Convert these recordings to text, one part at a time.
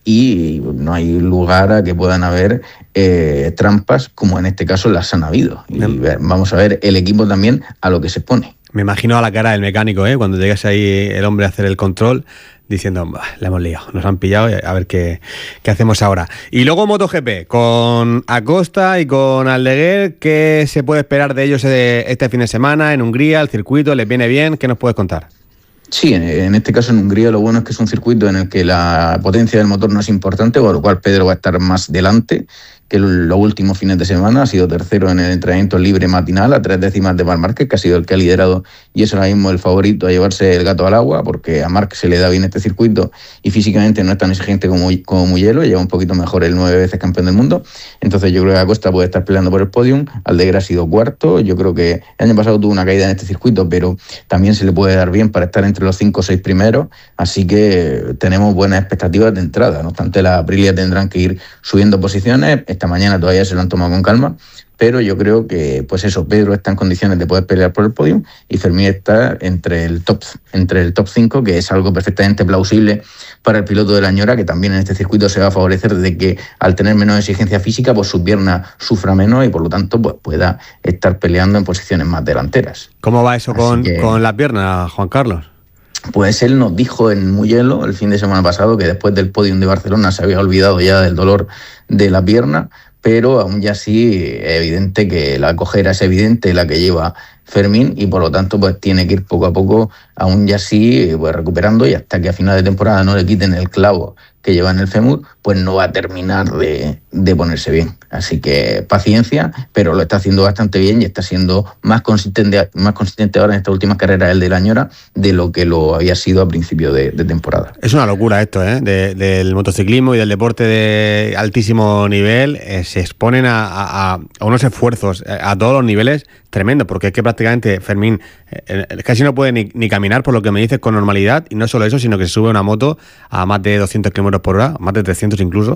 y no hay lugar a que puedan haber trampas como en este caso las han habido. Y vamos a ver el equipo también a lo que se expone. Me imagino a la cara del mecánico, cuando llegas ahí el hombre a hacer el control, diciendo, la hemos liado, nos han pillado, a ver qué hacemos ahora. Y luego MotoGP, con Acosta y con Aldeguer, ¿qué se puede esperar de ellos este fin de semana en Hungría? ¿El circuito les viene bien? ¿Qué nos puedes contar? Sí, en este caso en Hungría lo bueno es que es un circuito en el que la potencia del motor no es importante, por lo cual Pedro va a estar más delante que los últimos fines de semana. Ha sido tercero en el entrenamiento libre matinal a 3 décimas de Marc Márquez, que ha sido el que ha liderado y es ahora mismo el favorito a llevarse el gato al agua, porque a Marc se le da bien este circuito y físicamente no es tan exigente como Mugello, lleva un poquito mejor el 9 veces campeón del mundo. Entonces yo creo que Acosta puede estar peleando por el podium. Aldeguer ha sido cuarto. Yo creo que el año pasado tuvo una caída en este circuito, pero también se le puede dar bien para estar entre los 5 o 6 primeros, así que tenemos buenas expectativas de entrada. No obstante, las Aprilia tendrán que ir subiendo posiciones. Esta mañana todavía se lo han tomado con calma, pero yo creo que Pedro está en condiciones de poder pelear por el podio y Fermín está entre el top 5, que es algo perfectamente plausible para el piloto de la Ñora, que también en este circuito se va a favorecer de que al tener menos exigencia física, pues su pierna sufra menos y por lo tanto pues pueda estar peleando en posiciones más delanteras. ¿Cómo va eso con la pierna, Juan Carlos? Pues él nos dijo en Mugello el fin de semana pasado que después del podium de Barcelona se había olvidado ya del dolor de la pierna, pero aún ya sí es evidente que la cojera es evidente la que lleva Fermín y por lo tanto pues tiene que ir poco a poco, aún ya sí pues recuperando, y hasta que a final de temporada no le quiten el clavo que lleva en el fémur, pues no va a terminar de ponerse bien. Así que paciencia, pero lo está haciendo bastante bien y está siendo más consistente ahora en estas últimas carreras el de la Ñora de lo que lo había sido a principio de temporada. Es una locura esto, del motociclismo y del deporte de altísimo nivel. Se exponen a unos esfuerzos a todos los niveles tremendo, porque es que prácticamente Fermín casi no puede ni caminar, por lo que me dices, con normalidad, y no solo eso, sino que se sube una moto a más de 200 km por hora, más de 300 incluso.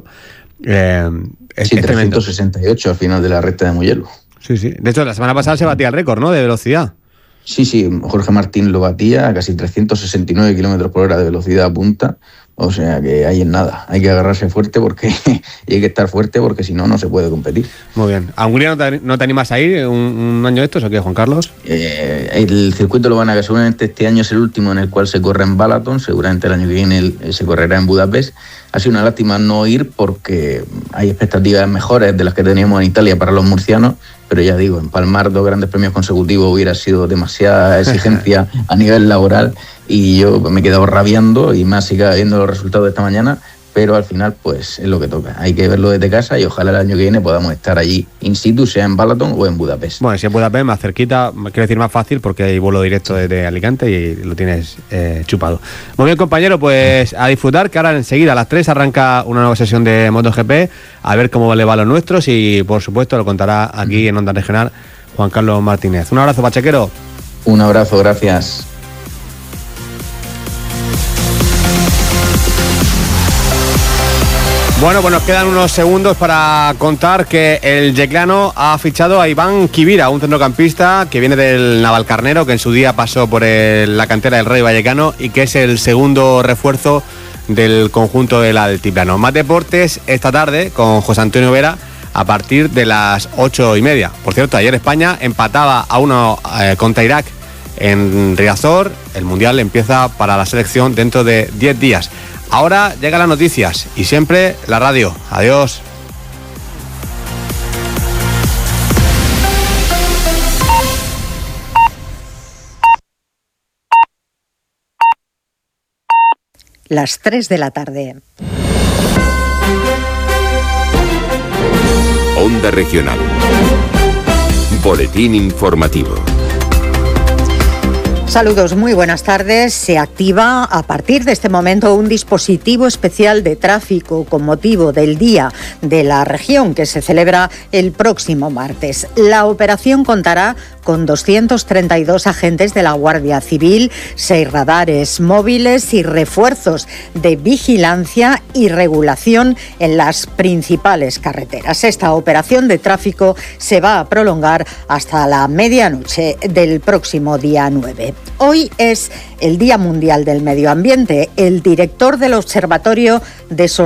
Es 368 al final de la recta de Mugello. Sí. De hecho, la semana pasada se batía el récord, ¿no?, de velocidad. Sí, Jorge Martín lo batía a casi 369 km por hora de velocidad a punta. O sea que ahí es nada, hay que agarrarse fuerte y hay que estar fuerte porque si no, no se puede competir. Muy bien. ¿A Hungría no te animas a ir un año de estos o qué, Juan Carlos? El circuito lo van a seguramente este año es el último en el cual se corre en Balaton, seguramente el año que viene se correrá en Budapest. Ha sido una lástima no ir porque hay expectativas mejores de las que teníamos en Italia para los murcianos, pero ya digo, empalmar 2 grandes premios consecutivos hubiera sido demasiada exigencia a nivel laboral y yo me he quedado rabiando y más siga viendo los resultados de esta mañana, pero al final pues es lo que toca. Hay que verlo desde casa y ojalá el año que viene podamos estar allí in situ, sea en Balaton o en Budapest. Bueno, si en Budapest más cerquita, quiero decir más fácil porque hay vuelo directo desde Alicante y lo tienes chupado. Muy bien, compañero, pues a disfrutar, que ahora enseguida a las 3 arranca una nueva sesión de MotoGP, a ver cómo le va a los nuestros y por supuesto lo contará aquí en Onda Regional Juan Carlos Martínez. Un abrazo, pachequero. Un abrazo, gracias. Bueno, pues nos quedan unos segundos para contar que el yeclano ha fichado a Iván Quivira, un centrocampista que viene del Navalcarnero, que en su día pasó por la cantera del Rayo Vallecano y que es el segundo refuerzo del conjunto del altiplano. Más deportes esta tarde con José Antonio Vera a partir de las 8:30. Por cierto, ayer España empataba a 1 contra Irak en Riazor. El Mundial empieza para la selección dentro de 10 días. Ahora llegan las noticias y siempre la radio. Adiós. Las 3 de la tarde. Onda Regional. Boletín informativo. Saludos, muy buenas tardes. Se activa a partir de este momento un dispositivo especial de tráfico con motivo del Día de la Región que se celebra el próximo martes. La operación contará con 232 agentes de la Guardia Civil, 6 radares móviles y refuerzos de vigilancia y regulación en las principales carreteras. Esta operación de tráfico se va a prolongar hasta la medianoche del próximo día 9. Hoy es el Día Mundial del Medio Ambiente. El director del Observatorio de